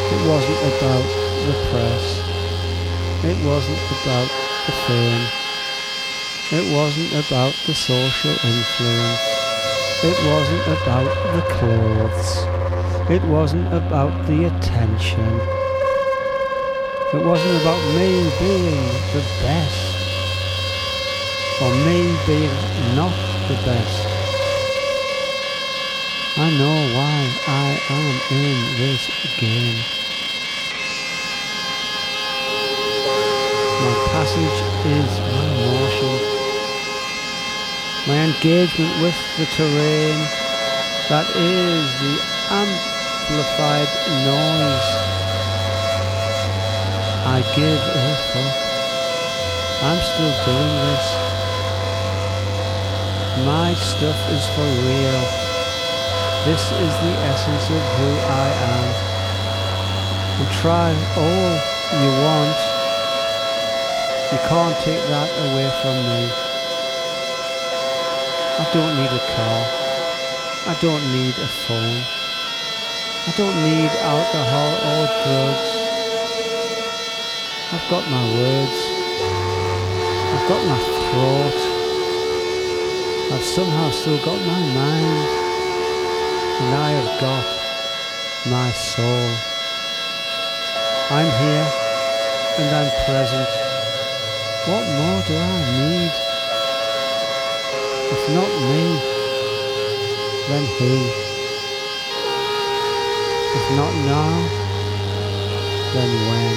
It wasn't about the press. It wasn't about the fame. It wasn't about the social influence. It wasn't about the clothes. It wasn't about the attention. It wasn't about me being the best, or me being not the best. I know why I am in this game. My passage is my motion, my engagement with the terrain that is the amplified noise. I give a fuck. I'm still doing this. My stuff is for real. This is the essence of who I am. And try all you want. You can't take that away from me. I don't need a car. I don't need a phone. I don't need alcohol or drugs. I've got my words. I've got my throat. I've somehow still got my mind. And I have got my soul. I'm here and I'm present. What more do I need? If not me, then who? If not now, then when?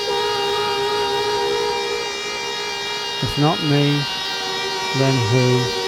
If not me, then who?